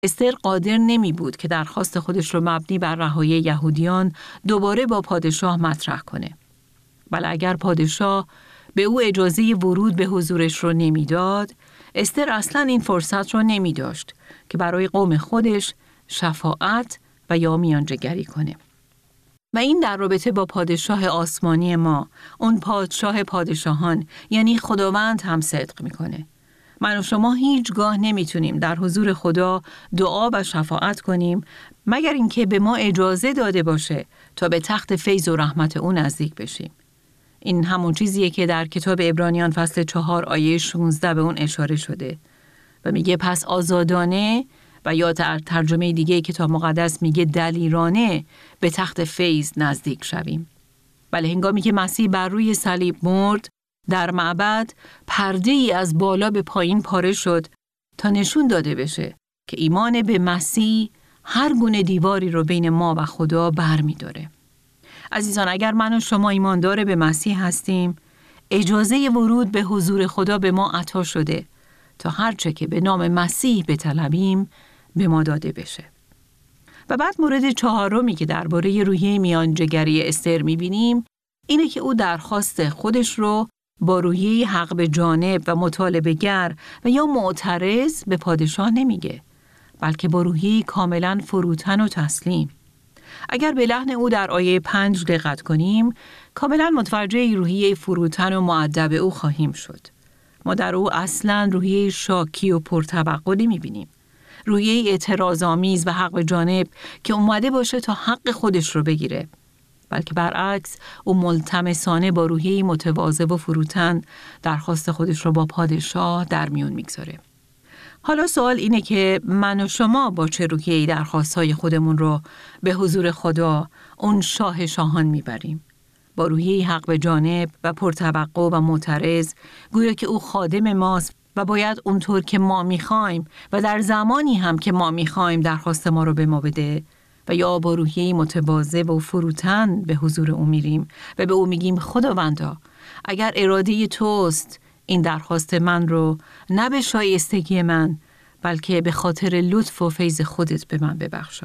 استر قادر نمی بود که درخواست خودش رو مبنی بر رهایی یهودیان دوباره با پادشاه مطرح کنه. ولی اگر پادشاه به او اجازه ورود به حضورش رو نمیداد، استر اصلاً این فرصت رو نمی داشت که برای قوم خودش شفاعت و یا میانجیگری کنه. و این در رابطه با پادشاه آسمانی ما، اون پادشاه پادشاهان، یعنی خداوند هم صدق میکنه. من و شما هیچگاه نمیتونیم در حضور خدا دعا و شفاعت کنیم مگر اینکه به ما اجازه داده باشه تا به تخت فیض و رحمت اون نزدیک بشیم. این همون چیزیه که در کتاب عبرانیان فصل 4 آیه 16 به اون اشاره شده و میگه پس آزادانه و یا در ترجمه دیگه کتاب مقدس میگه دلیرانه به تخت فیض نزدیک شویم. ولی هنگامی که مسیح بر روی صلیب مرد، در معبد پرده ای از بالا به پایین پاره شد تا نشون داده بشه که ایمان به مسیح هر گونه دیواری رو بین ما و خدا برمی‌داره. عزیزان، اگر من و شما ایماندار به مسیح هستیم، اجازه ورود به حضور خدا به ما عطا شده تا هرچه که به نام مسیح بطلبیم به ما داده بشه. و بعد مورد چهارمی که درباره روحیه میانجیگری استر می‌بینیم اینه که او درخواست خودش رو با روحیه حق به جانب و مطالبه گر و یا معترض به پادشاه نمیگه، بلکه با روحیه کاملا فروتن و تسلیم. اگر به لحن او در آیه 5 دقت کنیم، کاملا متوجه روحیه فروتن و مؤدب او خواهیم شد. ما در او اصلاً روحیه شاکی و پرتوقع نمی‌بینیم. روحیه اعتراض‌آمیز و حق به جانب که اومده باشه تا حق خودش رو بگیره، بلکه برعکس او ملتمسانه با روحیه متواضع و فروتن درخواست خودش رو با پادشاه در میون میگذاره. حالا سوال اینه که من و شما با چه روحیه‌ای درخواست‌های خودمون رو به حضور خدا، اون شاه شاهان میبریم؟ با روحیه حق به جانب و پرتوقع و معترض، گویا که او خادم ماست و باید اونطور که ما میخوایم و در زمانی هم که ما میخوایم درخواست ما رو به ما بده، و یا با روحیه متواضع و فروتن به حضور او میریم و به او میگیم خداوندا، اگر اراده توست این درخواست من رو نه به شایستگی من بلکه به خاطر لطف و فیض خودت به من ببخشا.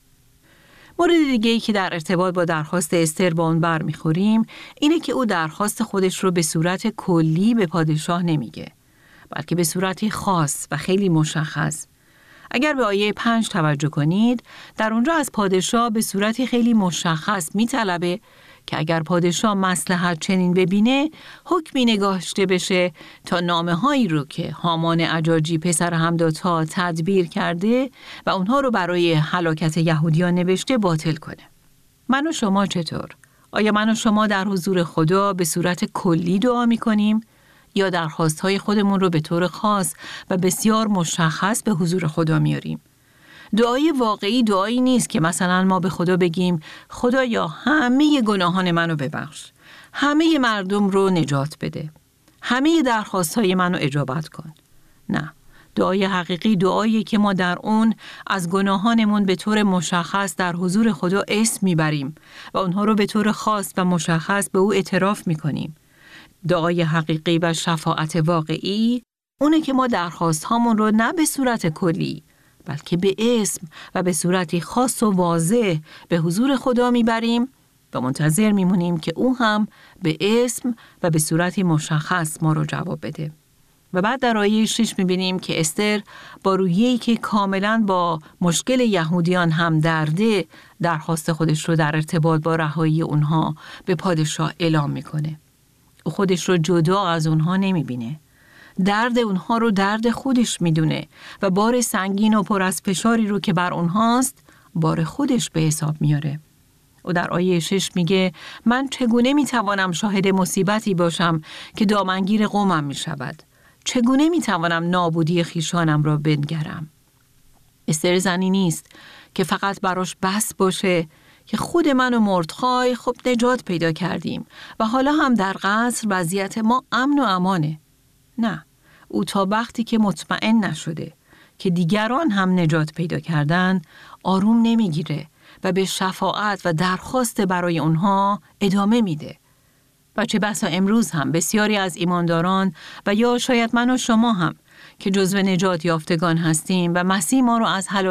مورد دیگه‌ای که در ارتباط با درخواست استر با اون برمیخوریم اینه که او درخواست خودش رو به صورت کلی به پادشاه نمیگه، بلکه به صورتی خاص و خیلی مشخص. اگر به آیه 5 توجه کنید، در اونجا از پادشاه به صورتی خیلی مشخص میطلبه که اگر پادشاه مصلحت چنین ببینه، حکمی نگاشته بشه تا نامه‌هایی رو که هامان اجاجی پسر همداتا تدبیر کرده و اونها رو برای هلاکت یهودیان نوشته باطل کنه. من و شما چطور؟ آیا من و شما در حضور خدا به صورت کلی دعا می‌کنیم یا درخواست‌های خودمون رو به طور خاص و بسیار مشخص به حضور خدا میاریم؟ دعای واقعی دعایی نیست که مثلا ما به خدا بگیم خدایا همه گناهان منو ببخش، همه مردم رو نجات بده، همه درخواست‌های منو اجابت کن. نه، دعای حقیقی دعایی که ما در اون از گناهانمون به طور مشخص در حضور خدا اسم میبریم و اونها رو به طور خاص و مشخص به او اعتراف میکنیم. دعای حقیقی و شفاعت واقعی اونه که ما درخواست هامون رو نه به صورت کلی بلکه به اسم و به صورتی خاص و واضح به حضور خدا میبریم و منتظر میمونیم که او هم به اسم و به صورتی مشخص ما رو جواب بده. و بعد در آیه 6 میبینیم که استر با روحیه‌ای که کاملاً با مشکل یهودیان هم درده درخواست خودش رو در ارتباط با رهایی اونها به پادشاه اعلام میکنه. او خودش رو جدا از اونها نمیبینه. درد اونها رو درد خودش میدونه و بار سنگین و پر از فشاری رو که بر اونهاست بار خودش به حساب میاره. او در آیه 6 میگه من چگونه میتوانم شاهد مصیبتی باشم که دامنگیر قومم میشود؟ چگونه میتوانم نابودی خیشانم را بنگرم؟ استر زنی نیست که فقط براش بس باشه که خود من و مردخای خب نجات پیدا کردیم و حالا هم در قصر وضعیت ما امن و امانه. نه، او تا وقتی که مطمئن نشده که دیگران هم نجات پیدا کردن آروم نمیگیره و به شفاعت و درخواست برای اونها ادامه میده. و چه بسا امروز هم بسیاری از ایمانداران و یا شاید من و شما هم که جزو نجات یافتگان هستیم و مسیح ما رو از